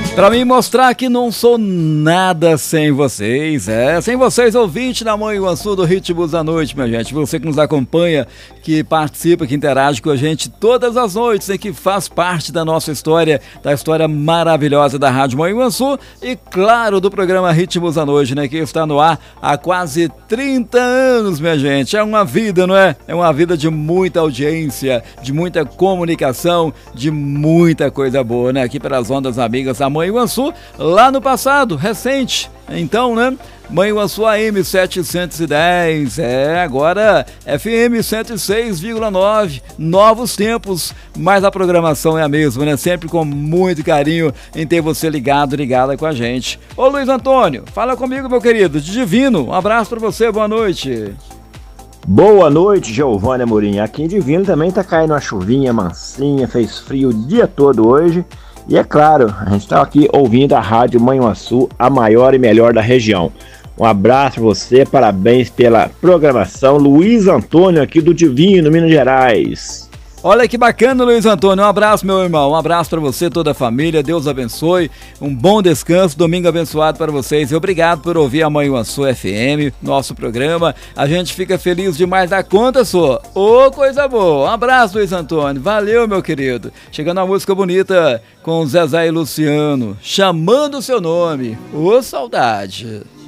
Pra mim mostrar que não sou nada sem vocês, sem vocês, ouvinte da Manhuaçu do Ritmos da Noite, minha gente. Você que nos acompanha, que participa, que interage com a gente todas as noites e que faz parte da nossa história, da história maravilhosa da Rádio Manhuaçu e, claro, do programa Ritmos da Noite, né, que está no ar há quase 30 anos, minha gente. É uma vida, não é? É uma vida de muita audiência, de muita comunicação, de muita coisa boa, né? Aqui pelas ondas amigas da Manhuaçu, lá no passado, recente, então, né? Manhuaçu AM 710, agora FM 106,9, novos tempos, mas a programação é a mesma, né? Sempre com muito carinho em ter você ligada com a gente. Ô Luiz Antônio, fala comigo, meu querido, de Divino, um abraço pra você, boa noite. Boa noite, Giovânia Amorim. Aqui em Divino também tá caindo uma chuvinha mansinha, fez frio o dia todo hoje. E é claro, a gente está aqui ouvindo a Rádio Manhuaçu, a maior e melhor da região. Um abraço para você, parabéns pela programação. Luiz Antônio aqui do Divino, Minas Gerais. Olha que bacana, Luiz Antônio, um abraço, meu irmão, um abraço para você, toda a família, Deus abençoe, um bom descanso, domingo abençoado para vocês e obrigado por ouvir a Manhuaçu FM, nosso programa, a gente fica feliz demais da conta, só. Ô, coisa boa, um abraço, Luiz Antônio, valeu, meu querido, chegando a música bonita com Zezé e Luciano, chamando o seu nome, ô saudade.